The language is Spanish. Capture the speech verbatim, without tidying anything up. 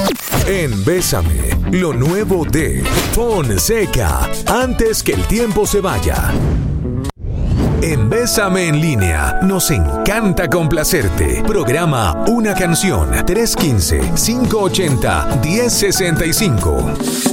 En Bésame, lo nuevo de Fonseca, antes que el tiempo se vaya. En Bésame en línea, nos encanta complacerte. Programa Una Canción, tres uno cinco, cinco ocho cero, uno cero seis cinco.